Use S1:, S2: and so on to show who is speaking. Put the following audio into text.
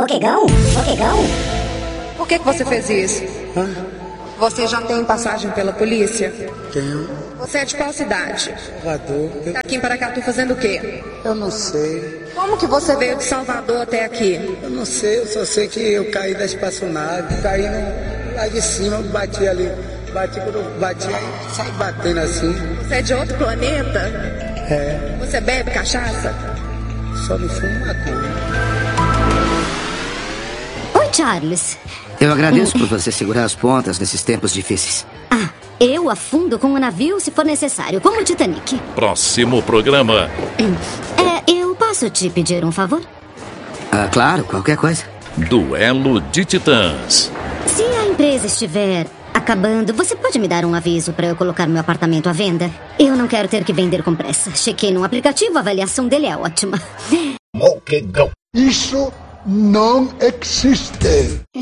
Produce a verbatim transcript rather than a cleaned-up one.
S1: Moquegão? Moquegão?
S2: Por que que você fez isso?
S3: Hã?
S2: Você já tem passagem pela polícia?
S3: Tenho.
S2: Você é de qual cidade?
S3: Salvador. Eu,
S2: Tá aqui em Paracatu fazendo o quê?
S3: eu não sei.
S2: Como que você veio de Salvador até aqui?
S3: Eu não sei, eu só sei que eu caí da espaçonave, caí no, lá de cima, eu bati ali. Bati quando eu bati, aí saí batendo assim.
S2: Você é de outro planeta?
S3: É,
S2: Você bebe cachaça?
S3: só não fumo maconha.
S4: Oi, Charles.
S5: Eu agradeço por você segurar as pontas nesses tempos difíceis.
S4: Ah, eu afundo com o navio se for necessário, como o Titanic.
S6: Próximo programa.
S4: É, eu posso te pedir um favor?
S5: Ah, claro, qualquer coisa.
S6: Duelo de Titãs.
S4: Se a empresa estiver acabando, você pode me dar um aviso para eu colocar meu apartamento à venda? Eu não quero ter que vender com pressa. Chequei no aplicativo, a avaliação dele é ótima.
S7: Moquegão. Isso não existe.